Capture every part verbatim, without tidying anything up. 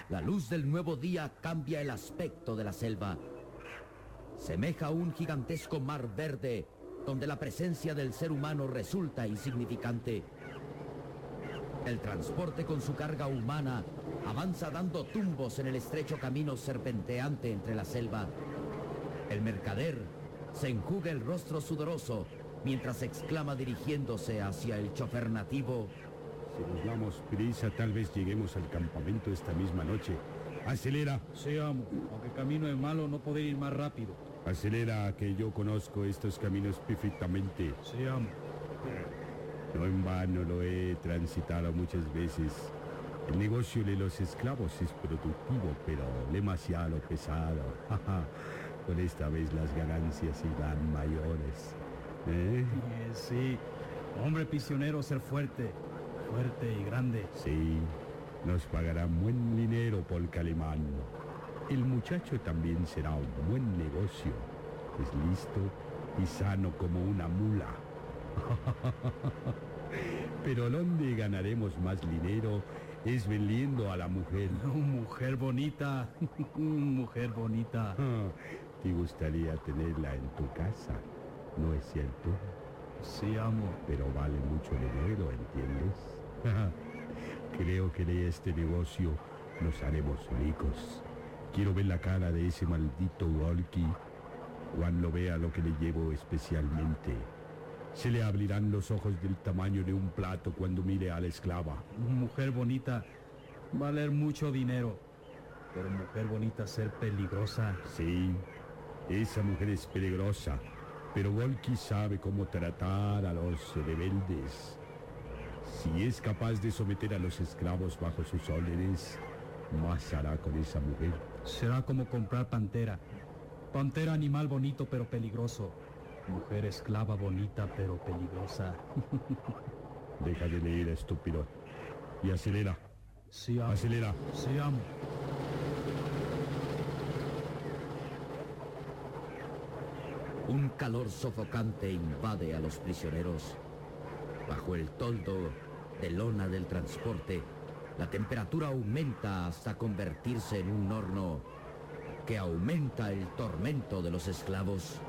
La luz del nuevo día cambia el aspecto de la selva. Semeja un gigantesco mar verde, donde la presencia del ser humano resulta insignificante. El transporte con su carga humana avanza dando tumbos en el estrecho camino serpenteante entre la selva. El mercader se enjuga el rostro sudoroso mientras exclama dirigiéndose hacia el chofer nativo: Si nos damos prisa, tal vez lleguemos al campamento esta misma noche. ¡Acelera! Sí, amo. Aunque camino es malo, no poder ir más rápido. Acelera, que yo conozco estos caminos perfectamente. Sí, amo. No en vano lo he transitado muchas veces. El negocio de los esclavos es productivo, pero demasiado pesado. Por esta vez las ganancias serán mayores. ¿Eh? Eh, sí. Hombre prisionero, ser fuerte. Fuerte y grande. Sí. Nos pagarán buen dinero por Calimán. El muchacho también será un buen negocio. Es listo y sano como una mula. Pero ¿dónde ganaremos más dinero? Es vendiendo a la mujer. Oh, mujer bonita. Mujer bonita. ¿Te gustaría tenerla en tu casa? ¿No es cierto? Sí, amo. Pero vale mucho dinero, ¿entiendes? Creo que de este negocio nos haremos ricos. Quiero ver la cara de ese maldito Walkie cuando vea lo que le llevo especialmente. Se le abrirán los ojos del tamaño de un plato cuando mire a la esclava. Mujer bonita, valer mucho dinero. Pero mujer bonita, ser peligrosa. Sí, esa mujer es peligrosa. Pero Walkie sabe cómo tratar a los rebeldes. Si es capaz de someter a los esclavos bajo sus órdenes, más hará con esa mujer. Será como comprar pantera. Pantera, animal bonito pero peligroso. Mujer esclava bonita pero peligrosa. Deja de leer, estúpido. Y acelera. Sí, amo. Acelera. Sí, amo. Un calor sofocante invade a los prisioneros. Bajo el toldo de lona del transporte, la temperatura aumenta hasta convertirse en un horno que aumenta el tormento de los esclavos.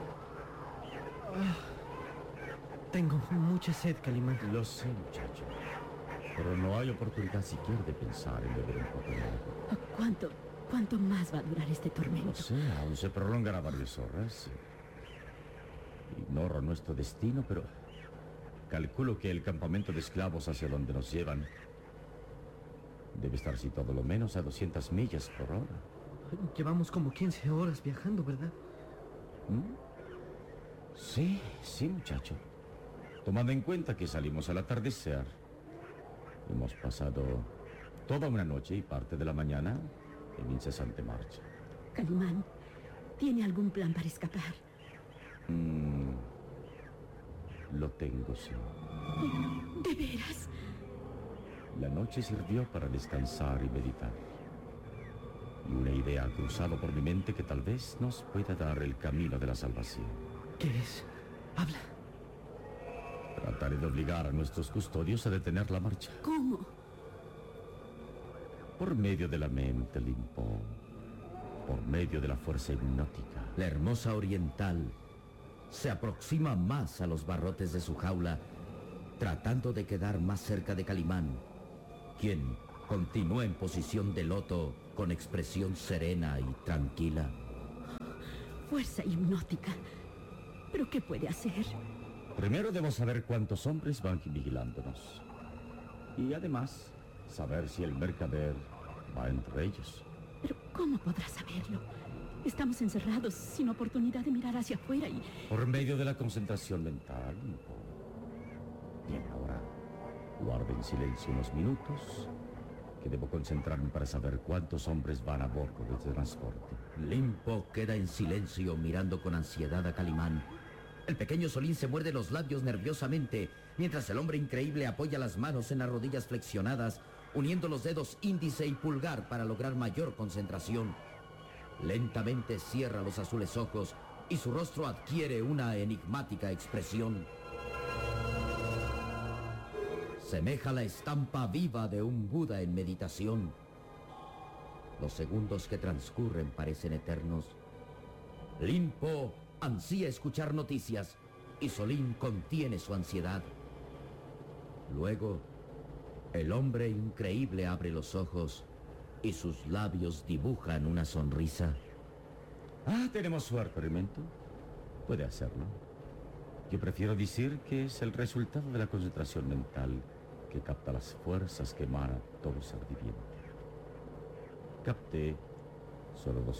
Oh, tengo mucha sed, Calimán. Lo sé, muchacho. Pero no hay oportunidad siquiera de pensar en beber un poco de agua. ¿Cuánto, cuánto más va a durar este tormento? No sé, aún se prolongará varias horas. Ignoro nuestro destino, pero calculo que el campamento de esclavos hacia donde nos llevan debe estar situado lo menos a doscientas millas por hora. Llevamos como quince horas viajando, ¿verdad? ¿Mm? Sí, sí, muchacho. Tomando en cuenta que salimos al atardecer, hemos pasado toda una noche y parte de la mañana en incesante marcha. Calimán, ¿tiene algún plan para escapar? Mm, lo tengo, sí. ¿De veras? La noche sirvió para descansar y meditar. Y una idea ha cruzado por mi mente que tal vez nos pueda dar el camino de la salvación. ¿Qué es? Habla. Trataré de obligar a nuestros custodios a detener la marcha. ¿Cómo? Por medio de la mente, Limpo. Por medio de la fuerza hipnótica. La hermosa oriental se aproxima más a los barrotes de su jaula, tratando de quedar más cerca de Calimán, quien continúa en posición de loto con expresión serena y tranquila. Fuerza hipnótica. ¿Pero qué puede hacer? Primero debo saber cuántos hombres van vigilándonos. Y además, saber si el mercader va entre ellos. ¿Pero cómo podrá saberlo? Estamos encerrados, sin oportunidad de mirar hacia afuera y... Por medio de la concentración mental. Bien, ahora guarden silencio unos minutos, que debo concentrarme para saber cuántos hombres van a bordo de este transporte. Limpo queda en silencio mirando con ansiedad a Calimán. El pequeño Solín se muerde los labios nerviosamente, mientras el hombre increíble apoya las manos en las rodillas flexionadas, uniendo los dedos índice y pulgar para lograr mayor concentración. Lentamente cierra los azules ojos y su rostro adquiere una enigmática expresión. Semeja la estampa viva de un Buda en meditación. Los segundos que transcurren parecen eternos. Lin Po ansía escuchar noticias y Solín contiene su ansiedad. Luego, el hombre increíble abre los ojos y sus labios dibujan una sonrisa. Ah, tenemos suerte, Remento. Puede hacerlo. Yo prefiero decir que es el resultado de la concentración mental que capta las fuerzas que emana todo ser viviente. Capté solo dos